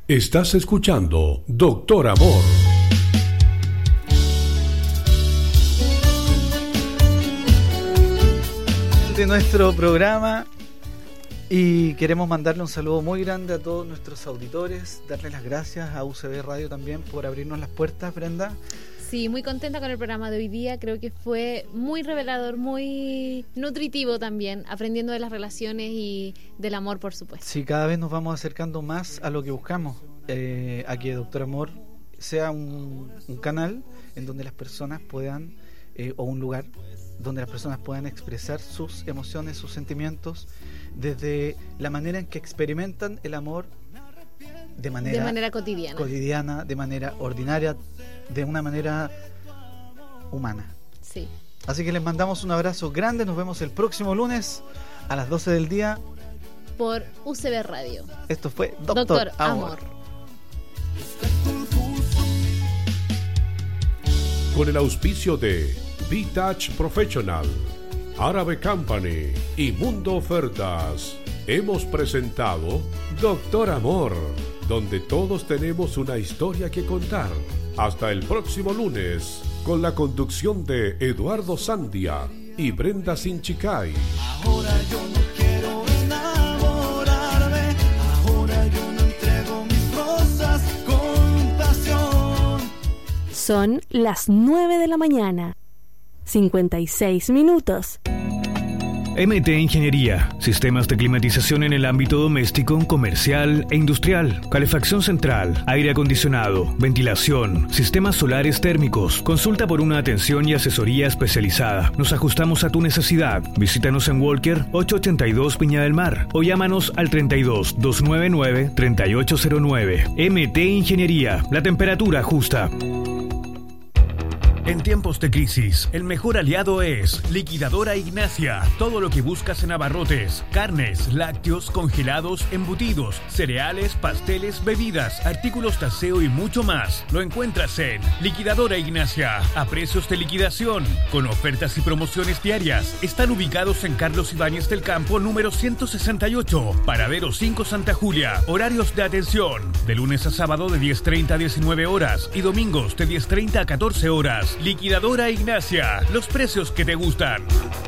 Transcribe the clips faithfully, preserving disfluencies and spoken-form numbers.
Estás escuchando Doctor Amor. De nuestro programa, y queremos mandarle un saludo muy grande a todos nuestros auditores, darle las gracias a U C B Radio también por abrirnos las puertas. Brenda. Sí, muy contenta con el programa de hoy día. Creo que fue muy revelador, muy nutritivo también, aprendiendo de las relaciones y del amor, por supuesto. Sí, cada vez nos vamos acercando más a lo que buscamos, eh, a que Doctor Amor sea un, un canal en donde las personas puedan, eh, o un lugar donde las personas puedan expresar sus emociones, sus sentimientos, desde la manera en que experimentan el amor de manera, de manera cotidiana. cotidiana, de manera ordinaria, de una manera humana. Sí. Así que les mandamos un abrazo grande, nos vemos el próximo lunes a las doce del día por U C B Radio. Esto fue Doctor, Doctor Amor. Amor. Con el auspicio de V-Touch Professional, Árabe Company y Mundo Ofertas, hemos presentado Doctor Amor, donde todos tenemos una historia que contar. Hasta el próximo lunes, con la conducción de Eduardo Sandia y Brenda Sinchicay. Ahora yo no quiero enamorarme, ahora yo no entrego mis rosas con pasión. Son las nueve de la mañana. cincuenta y seis minutos. M T Ingeniería, sistemas de climatización en el ámbito doméstico, comercial e industrial, calefacción central, aire acondicionado, ventilación, sistemas solares térmicos. Consulta por una atención y asesoría especializada. Nos ajustamos a tu necesidad. Visítanos en Walker ocho ochenta y dos Viña del Mar o llámanos al treinta y dos, doscientos noventa y nueve, treinta y ocho cero nueve. M T Ingeniería, la temperatura justa. En tiempos de crisis, el mejor aliado es Liquidadora Ignacia. Todo lo que buscas en abarrotes, carnes, lácteos, congelados, embutidos, cereales, pasteles, bebidas, artículos de aseo y mucho más, lo encuentras en Liquidadora Ignacia, a precios de liquidación, con ofertas y promociones diarias. Están ubicados en Carlos Ibáñez del Campo, número ciento sesenta y ocho, Paradero cinco Santa Julia. Horarios de atención, de lunes a sábado de diez treinta a diecinueve horas y domingos de diez treinta a catorce horas. Liquidadora Ignacia, los precios que te gustan.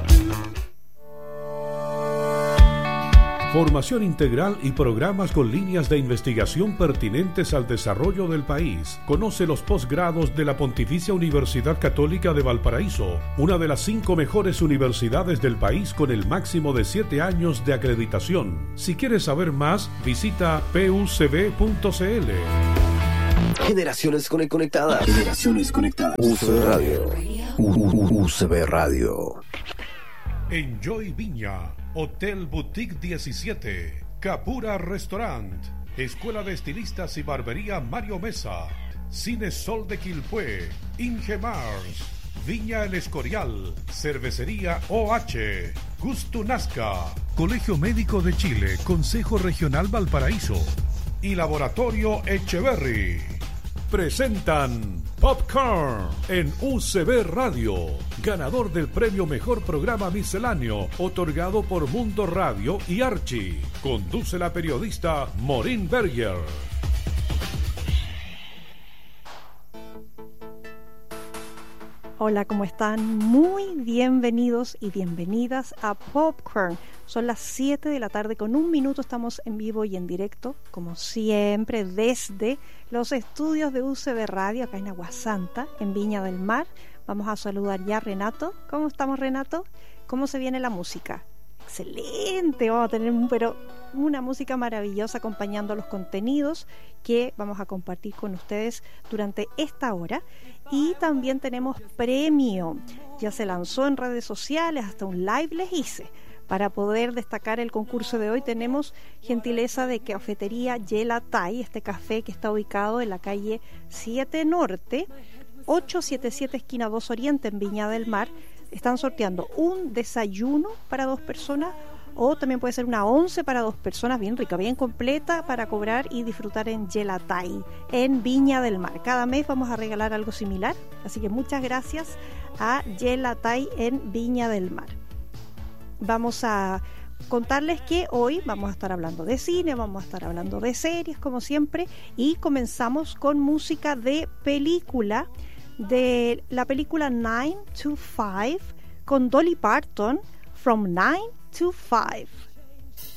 Formación integral y programas con líneas de investigación pertinentes al desarrollo del país. Conoce los posgrados de la Pontificia Universidad Católica de Valparaíso, una de las cinco mejores universidades del país con el máximo de siete años de acreditación. Si quieres saber más, visita p u c b punto c l. Generaciones conectadas. Generaciones conectadas. U C B Radio. U C B Radio. Enjoy Viña, Hotel Boutique diecisiete, Capura Restaurant, Escuela de Estilistas y Barbería Mario Mesa, Cine Sol de Quilpué, Ingemars, Viña El Escorial, Cervecería O H, Gusto Nazca, Colegio Médico de Chile, Consejo Regional Valparaíso y Laboratorio Echeverry presentan Popcorn en U C B Radio, ganador del premio Mejor Programa Misceláneo, otorgado por Mundo Radio y Archie. Conduce la periodista Maureen Berger. Hola, ¿cómo están? Muy bienvenidos y bienvenidas a Popcorn. Son las siete de la tarde con un minuto, estamos en vivo y en directo, como siempre, desde los estudios de U C B Radio, acá en Aguasanta, en Viña del Mar. Vamos a saludar ya a Renato. ¿Cómo estamos, Renato? ¿Cómo se viene la música? Excelente, vamos a tener un, pero una música maravillosa acompañando los contenidos que vamos a compartir con ustedes durante esta hora. Y también tenemos premio, ya se lanzó en redes sociales, hasta un live les hice. Para poder destacar el concurso de hoy tenemos gentileza de Cafetería Yela Thai, este café que está ubicado en la calle siete Norte, ochocientos setenta y siete esquina dos Oriente en Viña del Mar. Están sorteando un desayuno para dos personas o también puede ser una once para dos personas, bien rica, bien completa, para cobrar y disfrutar en Yela Thai, en Viña del Mar. Cada mes vamos a regalar algo similar, así que muchas gracias a Yela Thai en Viña del Mar. Vamos a contarles que hoy vamos a estar hablando de cine, vamos a estar hablando de series como siempre, y comenzamos con música de película, de la película nine to five con Dolly Parton, From nine to five.